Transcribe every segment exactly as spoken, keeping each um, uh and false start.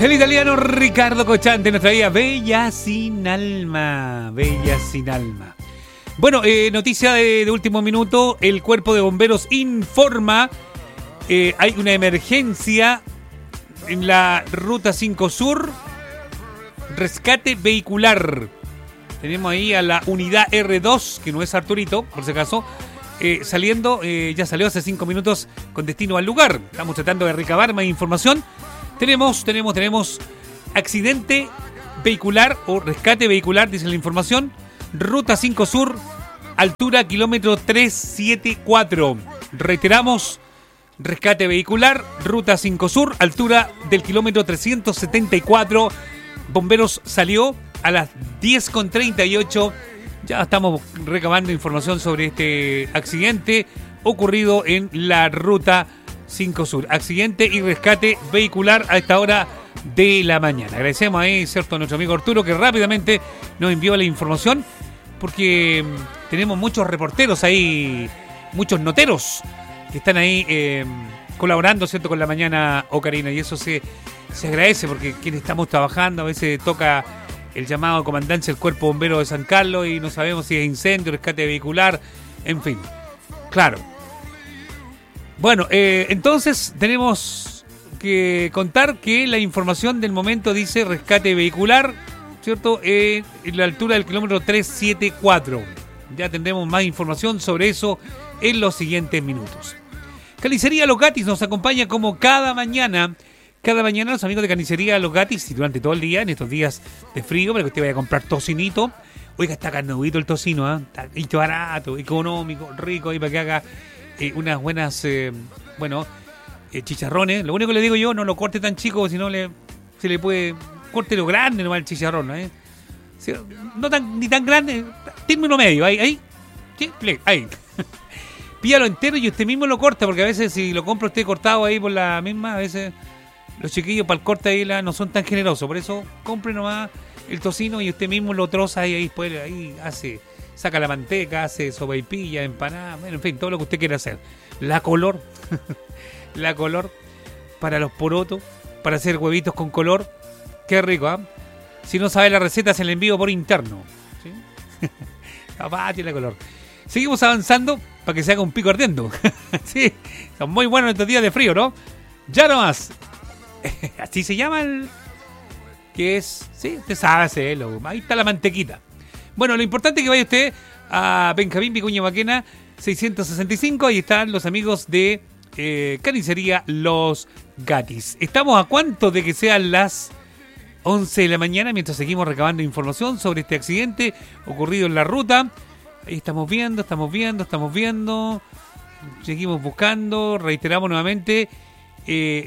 El italiano Ricardo Cocciante nos traía Bella sin alma. Bella sin alma. Bueno, eh, noticia de, de último minuto. El cuerpo de bomberos informa. Eh, hay una emergencia en la ruta cinco Sur. Rescate vehicular. Tenemos ahí a la unidad R dos, que no es Arturito, por si acaso. Eh, saliendo, eh, ya salió hace cinco minutos con destino al lugar. Estamos tratando de recabar más información. Tenemos, tenemos, tenemos accidente vehicular o rescate vehicular, dice la información. Ruta cinco Sur, altura kilómetro trescientos setenta y cuatro. Reiteramos, rescate vehicular, ruta cinco Sur, altura del kilómetro trescientos setenta y cuatro. Bomberos salió a las diez con treinta y ocho. Ya estamos recabando información sobre este accidente ocurrido en la ruta cinco Sur. Accidente y rescate vehicular a esta hora de la mañana. Agradecemos ahí, cierto, a nuestro amigo Arturo, que rápidamente nos envió la información, porque tenemos muchos reporteros ahí, muchos noteros que están ahí eh, colaborando, cierto, con la mañana Ocarina, y eso se, se agradece, porque quienes estamos trabajando a veces toca el llamado a comandancia del Cuerpo Bombero de San Carlos y no sabemos si es incendio, rescate vehicular, en fin. Claro. Bueno, eh, entonces tenemos que contar que la información del momento dice rescate vehicular, ¿cierto? Eh, en la altura del kilómetro trescientos setenta y cuatro. Ya tendremos más información sobre eso en los siguientes minutos. Carnicería Los Gatis nos acompaña como cada mañana. Cada mañana los amigos de Carnicería Los Gatis, y durante todo el día, en estos días de frío, para que usted vaya a comprar tocinito. Oiga, está carnudito el tocino, ¿eh? Está barato, económico, rico, ahí para que haga eh, unas buenas, eh, bueno, eh, chicharrones. Lo único que le digo yo, no lo corte tan chico, si no le, se le puede, corte lo grande nomás el chicharrón, ¿eh? Si, no tan, ni tan grande, término medio, ahí, ahí, sí, ahí. Píllalo entero y usted mismo lo corta, porque a veces si lo compra usted cortado ahí por la misma, a veces los chiquillos para el corte ahí la, no son tan generosos. Por eso compre nomás el tocino y usted mismo lo troza y ahí, después ahí hace, saca la manteca, hace sopaipilla, empanada, bueno, en fin, todo lo que usted quiera hacer. La color, la color para los porotos, para hacer huevitos con color. Qué rico, ¿ah? ¿eh? Si no sabe la receta, se la envío por interno, ¿sí? Papá, tiene la color. Seguimos avanzando para que se haga un pico ardiendo. Sí, son muy buenos estos días de frío, ¿no? Ya nomás. Así se llama el... que es... sí, usted sabe hacerlo. Ahí está la mantequita. Bueno, lo importante es que vaya usted a Benjamín Vicuña Maquena seiscientos sesenta y cinco. Ahí están los amigos de eh, Carnicería Los Gatis. Estamos a cuánto de que sean las once de la mañana mientras seguimos recabando información sobre este accidente ocurrido en la ruta. Ahí estamos viendo, estamos viendo, estamos viendo. Seguimos buscando. Reiteramos nuevamente. Eh,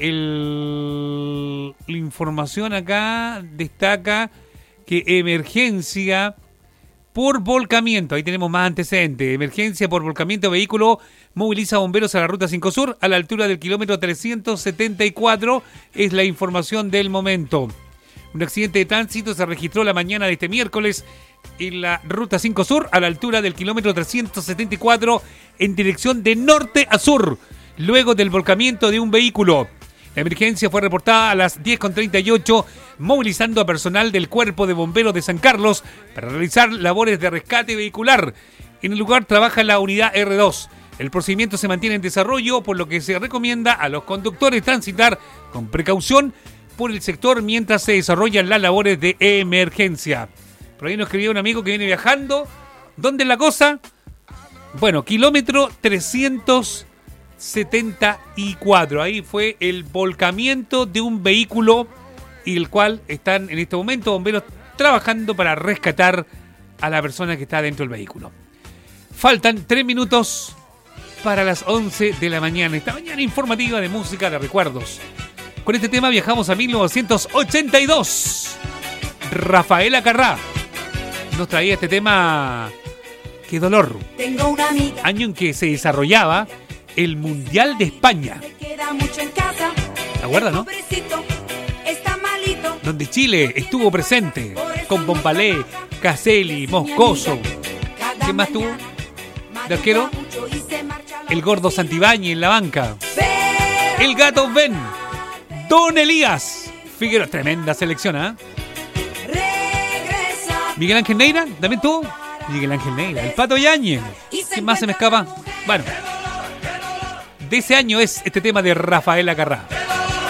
el, la información acá destaca que emergencia por volcamiento. Ahí tenemos más antecedentes. Emergencia por volcamiento. Vehículo moviliza bomberos a la ruta cinco Sur a la altura del kilómetro trescientos setenta y cuatro. Es la información del momento. Un accidente de tránsito se registró la mañana de este miércoles en la ruta cinco Sur a la altura del kilómetro trescientos setenta y cuatro en dirección de norte a sur, luego del volcamiento de un vehículo. La emergencia fue reportada a las diez con treinta y ocho, movilizando a personal del Cuerpo de Bomberos de San Carlos para realizar labores de rescate vehicular. En el lugar trabaja la unidad R dos. El procedimiento se mantiene en desarrollo, por lo que se recomienda a los conductores transitar con precaución por el sector mientras se desarrollan las labores de emergencia. Por ahí nos escribió un amigo que viene viajando. ¿Dónde es la cosa? Bueno, kilómetro trescientos setenta y cuatro. Ahí fue el volcamiento de un vehículo y el cual están en este momento bomberos trabajando para rescatar a la persona que está dentro del vehículo. Faltan tres minutos para las once de la mañana. Esta mañana informativa de música de recuerdos. Con este tema viajamos a mil novecientos ochenta y dos. Rafaela Carrá nos traía este tema. ¡Qué dolor! Tengo una amiga. Año en que se desarrollaba el Mundial de España. ¿Te acuerdas, no? Está malito. Donde Chile estuvo presente con Bombalé, Caselli, Moscoso. ¿Qué más tuvo? ¿De arquero? El gordo Santibáñez en la banca. El gato Ben. Don Elías. Figueroa, tremenda selección, ¿ah? ¿eh? Regresa. Miguel Ángel Neira, también tú. Miguel Ángel Neira, el Pato Yáñez. ¿Qué más se me escapa? Bueno, de ese año es este tema de Rafael Acarrá.